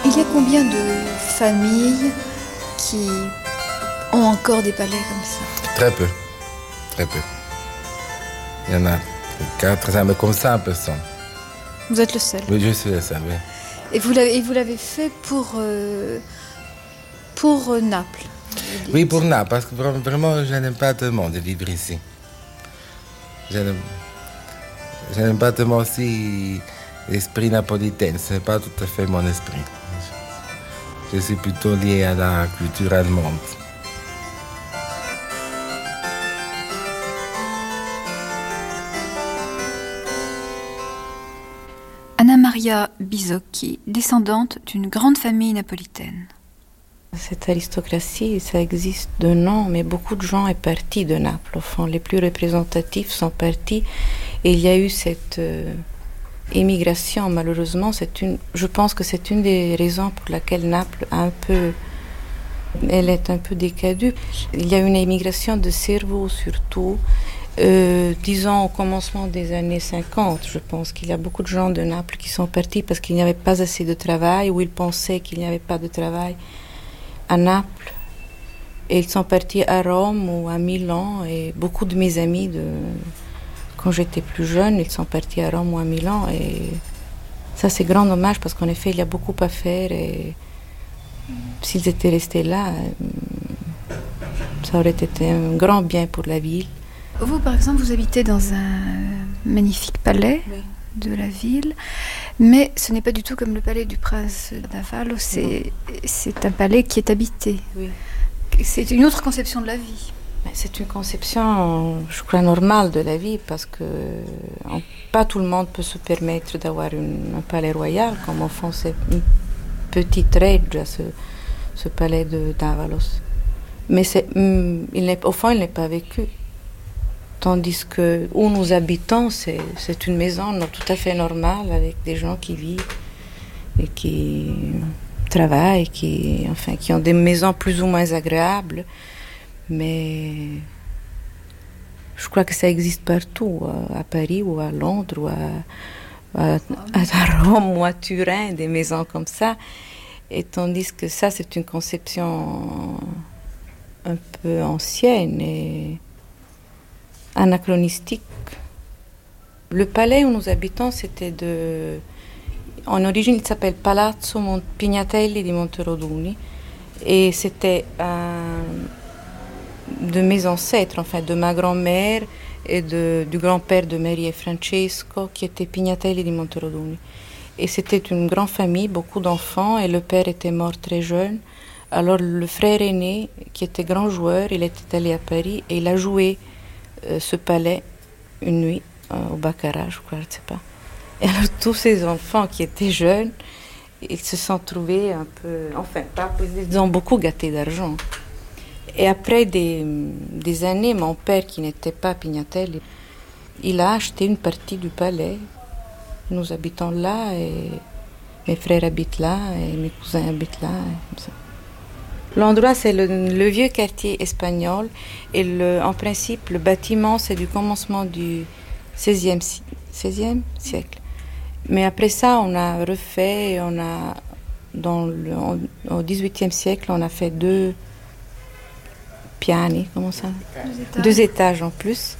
Il y a combien de familles qui ont encore des palais comme ça? Très peu. Très peu. Il y en a 4, mais comme ça, personne. Vous êtes le seul? Oui, je suis le seul, oui. Et vous l'avez fait pour Naples? Oui, pour Naples, parce que vraiment, je n'aime pas tellement de vivre ici. Je n'aime pas tellement aussi l'esprit napolitain, ce n'est pas tout à fait mon esprit. Je suis plutôt lié à la culture allemande. Anna Maria Bisocchi, descendante d'une grande famille napolitaine. Cette aristocratie, ça existe de nom, mais beaucoup de gens sont partis de Naples. Au fond, les plus représentatifs sont partis. Et il y a eu cette émigration, malheureusement. Je pense que c'est une des raisons pour laquelle Naples elle est un peu décadue. Il y a eu une émigration de cerveaux surtout. Disons au commencement des années 50, je pense qu'il y a beaucoup de gens de Naples qui sont partis parce qu'il n'y avait pas assez de travail, ou ils pensaient qu'il n'y avait pas de travail à Naples. Et ils sont partis à Rome ou à Milan. Et beaucoup de mes amis, quand j'étais plus jeune, ils sont partis à Rome ou à Milan. Et ça, c'est grand dommage parce qu'en effet, il y a beaucoup à faire. Et s'ils étaient restés là, ça aurait été un grand bien pour la ville. Vous, par exemple, vous habitez dans un magnifique palais de la ville, mais ce n'est pas du tout comme le palais du prince d'Avalo, c'est un palais qui est habité. Oui. C'est une autre conception de la vie. C'est une conception, je crois, normale de la vie, parce que pas tout le monde peut se permettre d'avoir un palais royal, comme au fond c'est une petite reggia, ce palais d'Avalos. Mais au fond, il n'est pas vécu. Tandis que où nous habitons, c'est une maison tout à fait normale, avec des gens qui vivent et qui travaillent, qui ont des maisons plus ou moins agréables. Mais je crois que ça existe partout, à Paris ou à Londres ou à Rome ou à Turin, des maisons comme ça. Et tandis que ça, c'est une conception un peu ancienne et anachronistique. Le palais où nous habitons, en origine, il s'appelle Palazzo Pignatelli di Monteroduni, et c'était de mes ancêtres, de ma grand-mère et du grand-père de Marie et Francesco, qui était Pignatelli di Monteroduni. Et c'était une grande famille, beaucoup d'enfants, et le père était mort très jeune. Alors le frère aîné, qui était grand joueur, il était allé à Paris et il a joué ce palais une nuit au baccarat, je crois, je ne sais pas. Et alors tous ces enfants qui étaient jeunes, ils se sont trouvés un peu, ils ont beaucoup gâté d'argent. Et après des années, mon père, qui n'était pas Pignatelli, il a acheté une partie du palais. Nous habitons là, et mes frères habitent là, et mes cousins habitent là. Et comme ça. L'endroit, c'est le vieux quartier espagnol, et en principe, le bâtiment, c'est du commencement du XVIe siècle. Mais après ça, on a refait, au XVIIIe siècle, on a fait 2 piani, comment ça? 2 étages en plus.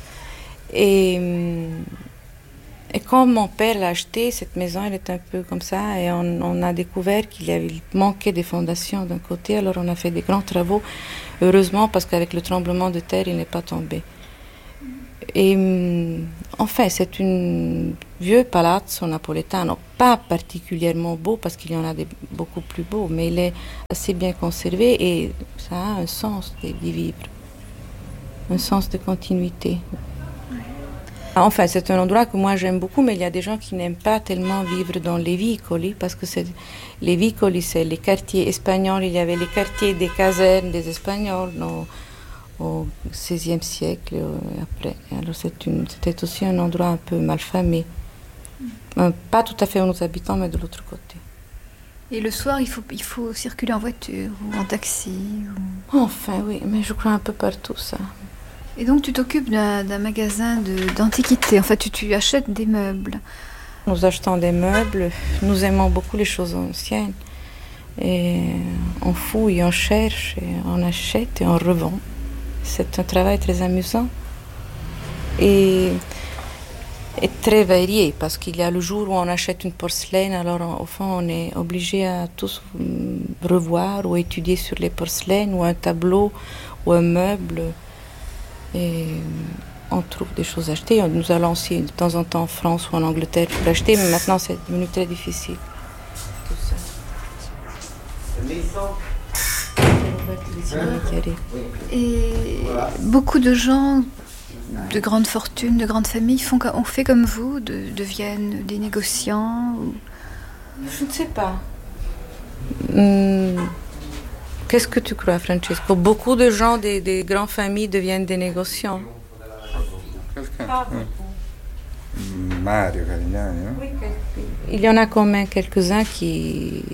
Et quand mon père l'a acheté, cette maison, elle était un peu comme ça, et on a découvert qu'il manquait des fondations d'un côté, alors on a fait des grands travaux, heureusement, parce qu'avec le tremblement de terre, il n'est pas tombé. Et c'est un vieux palazzo napoletano, pas particulièrement beau, parce qu'il y en a beaucoup plus beaux, mais il est assez bien conservé, et ça a un sens d'y vivre, un sens de continuité. C'est un endroit que moi j'aime beaucoup, mais il y a des gens qui n'aiment pas tellement vivre dans les vicoli, parce que les vicoli, c'est les quartiers espagnols. Il y avait les quartiers des casernes des Espagnols au XVIe siècle après. Alors c'était aussi un endroit un peu malfamé. Pas tout à fait où nous habitons, mais de l'autre côté. Et le soir, il faut circuler en voiture ou en taxi Oui, mais je crois un peu partout ça. Et donc tu t'occupes d'un magasin d'antiquités. Tu achètes des meubles. Nous achetons des meubles. Nous aimons beaucoup les choses anciennes. Et on fouille, on cherche, et on achète et on revend. C'est un travail très amusant et très varié parce qu'il y a le jour où on achète une porcelaine, alors au fond on est obligé à tous revoir ou étudier sur les porcelaines ou un tableau ou un meuble et on trouve des choses à acheter. Nous allons aussi de temps en temps en France ou en Angleterre pour acheter, mais maintenant c'est devenu très difficile. Tout ça. Et beaucoup de gens de grande fortune, de grande famille, ont fait comme vous, deviennent des négociants ou... Je ne sais pas. Qu'est-ce que tu crois, Francesco? Beaucoup de gens des grandes familles deviennent des négociants. Quelqu'un. Mario Carignani, non? Oui, il y en a quand même quelques-uns qui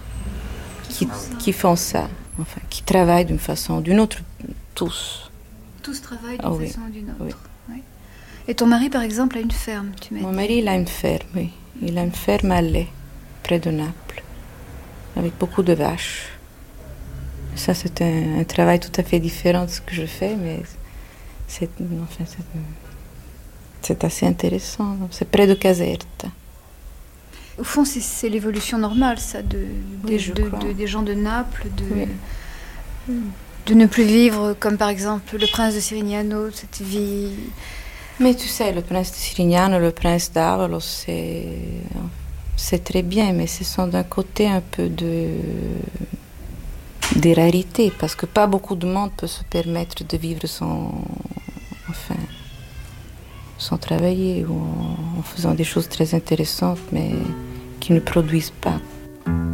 font ça, enfin, qui travaillent d'une façon ou d'une autre, tous. Tous travaillent d'une façon ou d'une autre. Oui. Oui. Et ton mari, par exemple, a une ferme, tu m'as dit. Mon mari, il a une ferme, oui. Il a une ferme à lait, près de Naples, avec beaucoup de vaches. Ça, c'est un travail tout à fait différent de ce que je fais, mais c'est assez intéressant. C'est près de Caserta. Au fond, c'est l'évolution normale, ça, des gens de Naples, de ne plus vivre comme par exemple le prince de Sirignano, cette vie. Mais tu sais, le prince de Sirignano, le prince d'Avalos, c'est très bien, mais ce sont d'un côté un peu des rarités, parce que pas beaucoup de monde peut se permettre de vivre sans travailler ou en faisant des choses très intéressantes, mais qui ne produisent pas.